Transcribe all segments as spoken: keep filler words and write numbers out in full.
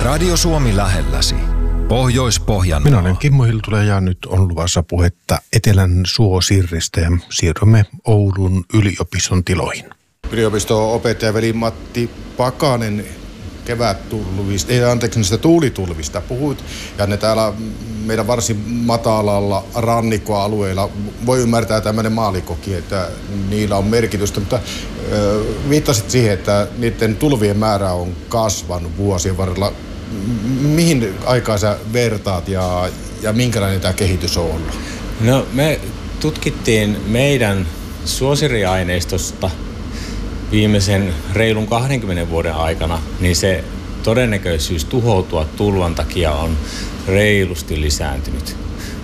Radio Suomi lähelläsi. Pohjois-Pohjanmaa. Minä olen Kimmo Hiltula ja nyt on luvassa puhetta Etelän Suosirrestä ja siirrymme Oulun yliopiston tiloihin. Yliopisto-opettaja veli Matti Pakanen kevättulvista, ei anteeksi niistä tuulitulvista puhuit, ja ne täällä meidän varsin matalalla rannikkoalueella, voi ymmärtää tämmöinen maalikokin, että niillä on merkitystä, mutta äh, viittasit siihen, että niiden tulvien määrä on kasvanut vuosien varrella. Mihin aikaan sä vertaat ja, ja minkälainen tämä kehitys on ollut? No me tutkittiin meidän suosiriaineistosta viimeisen reilun kahdenkymmenen vuoden aikana, niin se todennäköisyys tuhoutua tulvan takia on reilusti lisääntynyt.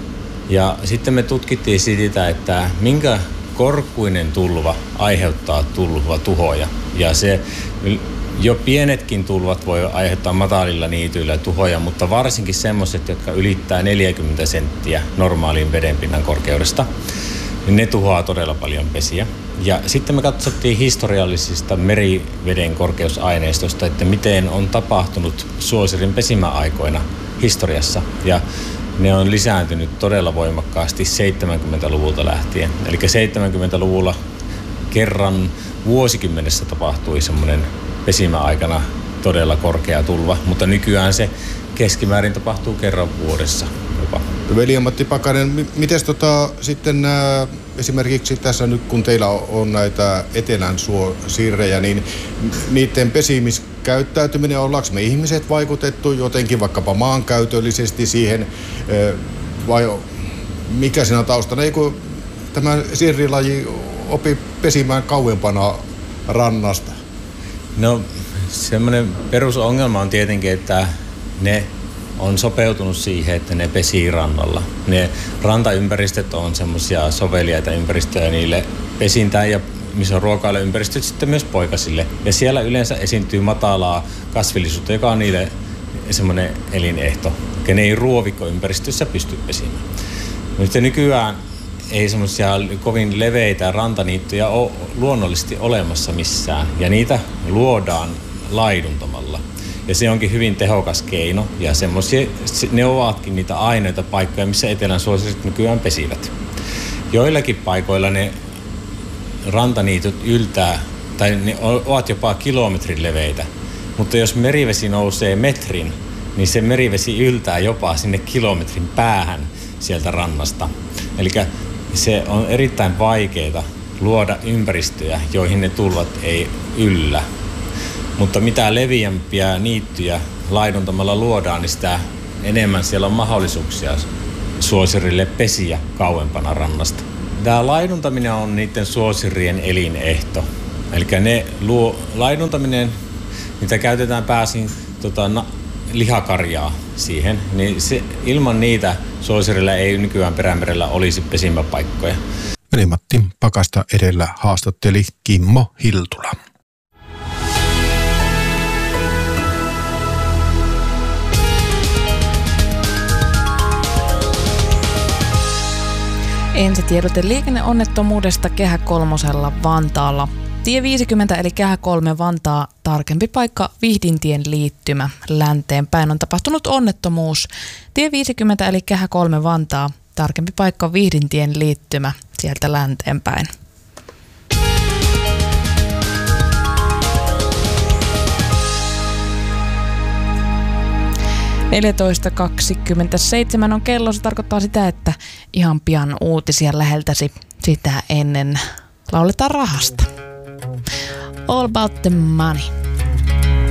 Ja sitten me tutkittiin sitä, että minkä korkuinen tulva aiheuttaa tulva tuhoja. Ja se jo pienetkin tulvat voi aiheuttaa matalilla niityillä tuhoja, mutta varsinkin semmoiset, jotka ylittää neljäkymmentä senttiä normaalin vedenpinnan korkeudesta, niin ne tuhoaa todella paljon pesiä. Ja sitten me katsottiin historiallisista meriveden korkeusaineistosta, että miten on tapahtunut suosirin pesimäaikoina historiassa. Ja ne on lisääntynyt todella voimakkaasti seitsemänkymmentäluvulta lähtien. Eli seitsemänkymmentäluvulla kerran vuosikymmenessä tapahtui semmoinen pesimäaikana todella korkea tulva, mutta nykyään se keskimäärin tapahtuu kerran vuodessa jopa. Veli Matti Pakanen, miten tota, sitten nämä, esimerkiksi tässä nyt kun teillä on näitä etelän suosirrejä, niin niiden pesimiskäyttäytyminen, ollaanko me ihmiset vaikutettu jotenkin vaikkapa maankäytöllisesti siihen, vai mikä siinä on taustana? Eikö tämä sirrilaji opi pesimään kauempana rannasta? No semmoinen perusongelma on tietenkin, että ne on sopeutunut siihen, että ne pesii rannalla. Ne rantaympäristöt on semmoisia soveliaita ympäristöjä niille pesintään ja missä on ruokailuympäristöt sitten myös poikasille. Ja siellä yleensä esiintyy matalaa kasvillisuutta, joka on niille semmoinen elinehto. Ja ne ei ruovikkoympäristössä pysty pesimään. Mutta nykyään ei semmoisia kovin leveitä rantaniittyjä ole luonnollisesti olemassa missään. Ja niitä luodaan laiduntamalla. Ja se onkin hyvin tehokas keino. Ja semmoisia, ne ovatkin niitä ainoita paikkoja, missä etelän suosirit nykyään pesivät. Joillakin paikoilla ne rantaniityt yltää, tai ne ovat jopa kilometrin leveitä. Mutta jos merivesi nousee metrin, niin se merivesi yltää jopa sinne kilometrin päähän sieltä rannasta. Eli se on erittäin vaikeaa luoda ympäristöjä, joihin ne tulvat ei yllä. Mutta mitä leviämpiä niittyjä laiduntamalla luodaan, niin sitä enemmän siellä on mahdollisuuksia suosirille pesiä kauempana rannasta. Tämä laiduntaminen on niiden suosirien elinehto. Eli ne luo, laiduntaminen, niitä käytetään pääsin tota, na, lihakarjaa siihen, niin se, ilman niitä suosirilla ei nykyään Perämerellä olisi pesimäpaikkoja. Veli Matti Pakasta edellä haastatteli Kimmo Hiltula. Ensitiedote liikenneonnettomuudesta Kehä kolmosella Vantaalla. Tie viisikymmentä eli Kehä kolme Vantaa, tarkempi paikka Vihdintien liittymä. Länteen päin on tapahtunut onnettomuus. Tie viisikymmentä eli Kehä kolme Vantaa, tarkempi paikka Vihdintien liittymä sieltä länteen päin. neljätoista kaksikymmentäseitsemän on kello. Se tarkoittaa sitä, että ihan pian uutisia läheltäsi. Sitä ennen lauletaan rahasta. All about the money.